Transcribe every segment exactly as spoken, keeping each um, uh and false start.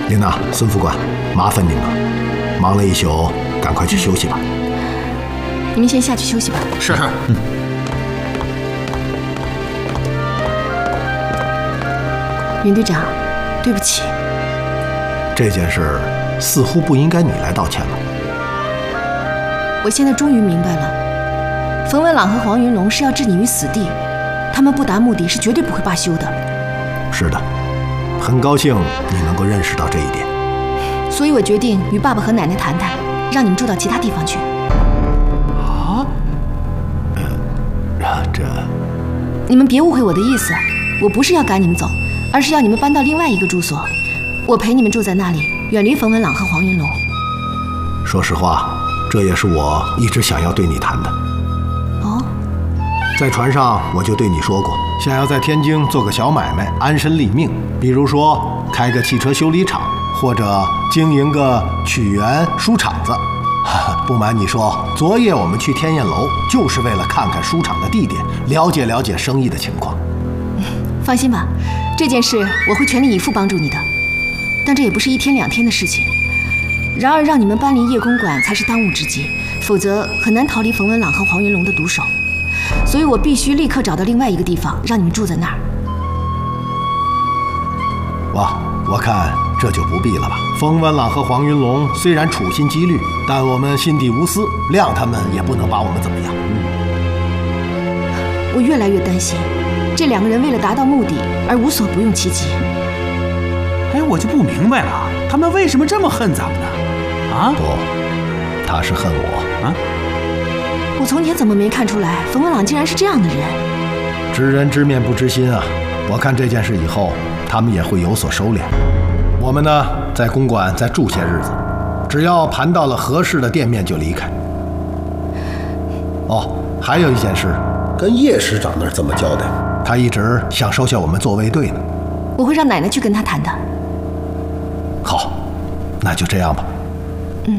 琳娜、孙副官，麻烦你们了，忙了一宿，赶快去休息吧。 你们先下去休息吧。 是。 嗯。 袁队长，对不起。 这件事似乎不应该你来道歉了。 我现在终于明白了，冯文朗和黄云龙是要置你于死地，他们不达目的是绝对不会罢休的。 是的，很高兴你能够认识到这一点。 所以我决定与爸爸和奶奶谈谈，让你们住到其他地方去。 啊？呃，这…… 你们别误会我的意思，我不是要赶你们走，而是要你们搬到另外一个住所，我陪你们住在那里，远离冯文朗和黄云龙。 说实话，这也是我一直想要对你谈的。 哦， 在船上我就对你说过，想要在天津做个小买卖，安身立命，比如说开个汽车修理厂，或者经营个曲园书场子。不瞒你说，昨夜我们去天燕楼，就是为了看看书场的地点，了解了解生意的情况。 放心吧，这件事我会全力以赴帮助你的，但这也不是一天两天的事情。然而让你们搬离叶公馆才是当务之急，否则很难逃离冯文朗和黄云龙的毒手。所以我必须立刻找到另外一个地方，让你们住在那儿。 哇，我看这就不必了吧。冯文朗和黄云龙虽然处心积虑，但我们心底无私，谅他们也不能把我们怎么样。 我越来越担心，这两个人为了达到目的而无所不用其极。 哎，我就不明白了，他们为什么这么恨咱们呢？啊？ 不，他是恨我啊！ 我从前怎么没看出来，冯文朗竟然是这样的人？ 知人知面不知心啊！我看这件事以后，他们也会有所收敛。我们呢，在公馆再住些日子，只要盘到了合适的店面就离开。哦，还有一件事， 跟叶师长那儿怎么交代？ 他一直想收下我们做卫队呢。 我会让奶奶去跟他谈的。 好，那就这样吧。 嗯。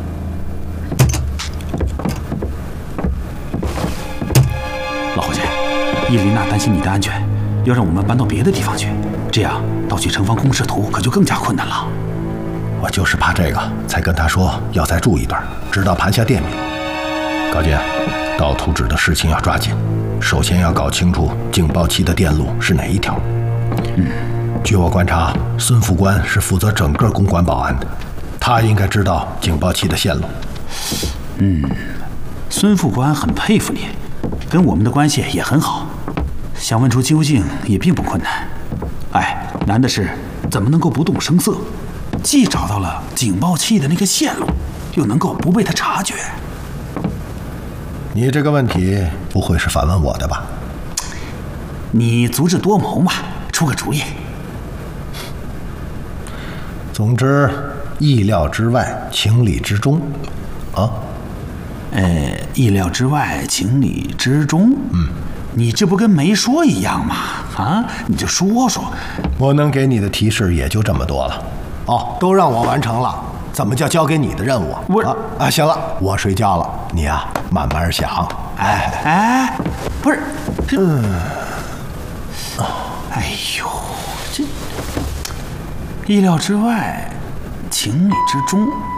老侯爷，叶琳娜担心你的安全，要让我们搬到别的地方去，这样盗取城防公示图可就更加困难了。 我就是怕这个，才跟他说要再住一段，直到盘下店面。高杰，盗图纸的事情要抓紧，首先要搞清楚警报器的电路是哪一条。 嗯， 据我观察，孙副官是负责整个公馆保安的，他应该知道警报器的线路。 嗯，孙副官很佩服你，跟我们的关系也很好，想问出究竟也并不困难。哎，难的是怎么能够不动声色，既找到了警报器的那个线路，又能够不被他察觉。 你这个问题不会是反问我的吧？ 你足智多谋嘛，出个主意。 总之，意料之外，情理之中，啊？ 呃，意料之外，情理之中。 嗯， 你这不跟没说一样吗？啊，你就说说。 我能给你的提示也就这么多了。哦，都让我完成了，怎么叫交给你的任务啊？ 我啊啊，行了，我睡觉了，你呀、啊、慢慢想。 哎哎，不是， 嗯， 哦，哎呦，这意料之外，情理之中。